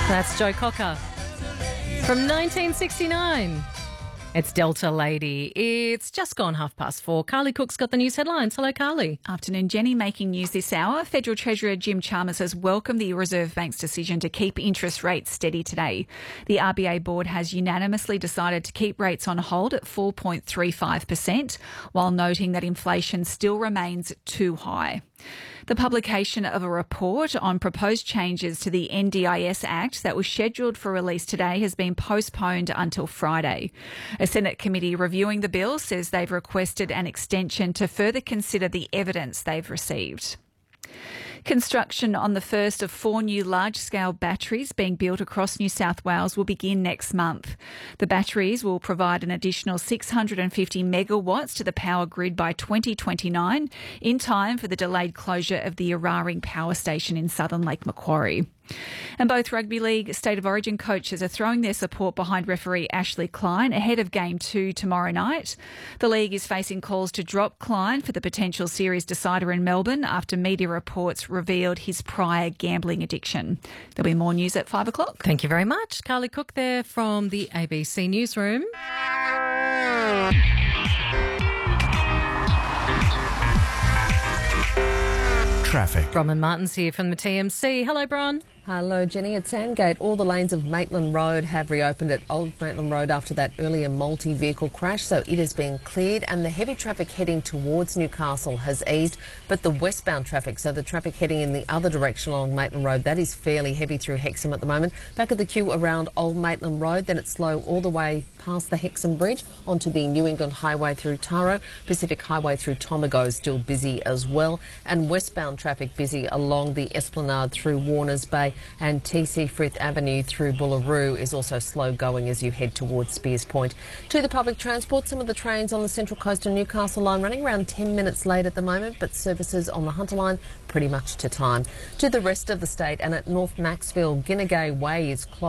That's Joe Cocker from 1969. It's Delta Lady. It's just gone 4:30. Carly Cook's got the news headlines. Hello, Carly. Afternoon, Jenny. Making news this hour. Federal Treasurer Jim Chalmers has welcomed the Reserve Bank's decision to keep interest rates steady today. The RBA board has unanimously decided to keep rates on hold at 4.35%, while noting that inflation still remains too high. The publication of a report on proposed changes to the NDIS Act that was scheduled for release today has been postponed until Friday. A Senate committee reviewing the bill says they've requested an extension to further consider the evidence they've received. Construction on the first of 4 new large-scale batteries being built across New South Wales will begin next month. The batteries will provide an additional 650 megawatts to the power grid by 2029, in time for the delayed closure of the Eraring Power Station in southern Lake Macquarie. And both Rugby League State of Origin coaches are throwing their support behind referee Ashley Klein ahead of Game 2 tomorrow night. The league is facing calls to drop Klein for the potential series decider in Melbourne after media reports revealed his prior gambling addiction. There'll be more news at 5 o'clock. Thank you very much. Carly Cook there from the ABC Newsroom. Traffic. Bronwyn Martin's here from the TMC. Hello, Bron. Hello, Jenny. At Sandgate, all the lanes of Maitland Road have reopened at Old Maitland Road after that earlier multi-vehicle crash, so it has been cleared and the heavy traffic heading towards Newcastle has eased, but the westbound traffic, so the traffic heading in the other direction along Maitland Road, that is fairly heavy through Hexham at the moment. Back at the queue around Old Maitland Road, then it's slow all the way past the Hexham Bridge onto the New England Highway through Taro. Pacific Highway through Tomago still busy as well, and westbound traffic busy along the Esplanade through Warners Bay, and TC Frith Avenue through Bullaroo is also slow going as you head towards Spears Point. To the public transport, some of the trains on the Central Coast and Newcastle line running around 10 minutes late at the moment, but services on the Hunter line pretty much to time. To the rest of the state, and at North Maxville, Ginnegay Way is closed.